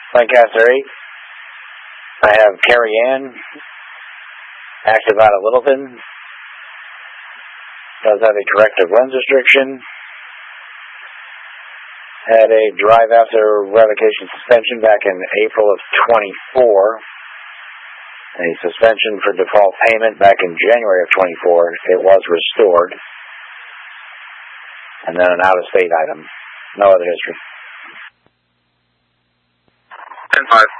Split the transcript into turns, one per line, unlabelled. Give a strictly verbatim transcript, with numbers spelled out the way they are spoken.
Lancaster eight. I have Carrie Ann, active out of Littleton. Does have a corrective lens restriction. Had a drive after revocation suspension back in April of twenty-four. A suspension for default payment back in January of twenty-four. It was restored. And then an out-of-state item. No other history.
ten five.